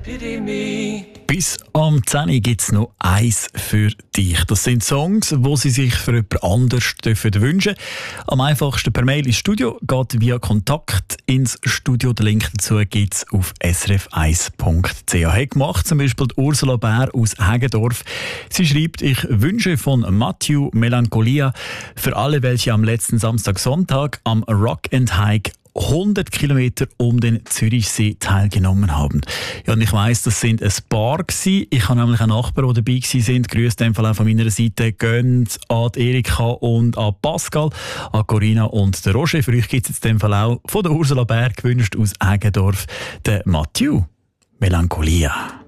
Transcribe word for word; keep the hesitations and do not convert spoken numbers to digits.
Bis am zehn Uhr gibt es noch eins für dich. Das sind Songs, die Sie sich für jemand anders wünschen dürfen. Am einfachsten per Mail ins Studio, geht via Kontakt ins Studio. Den Link dazu gibt es auf s r f eins punkt c h. Hat gemacht zum Beispiel die Ursula Bär aus Heggendorf. Sie schreibt, ich wünsche von Mathieu Melancholia für alle, welche am letzten Samstag, Sonntag am Rock and Hike hundert Kilometer um den Zürichsee teilgenommen haben. Ja, und ich weiss, das sind ein paar gewesen. Ich habe nämlich einen Nachbarn, die dabei gewesen sind. Grüße in dem Fall auch von meiner Seite. Gönnt an die Erika und an Pascal, an Corinna und den Roger. Für euch gibt es jetzt in dem Fall auch von der Ursula Bär gewünscht aus Heggendorf, der Mathieu Melancholia.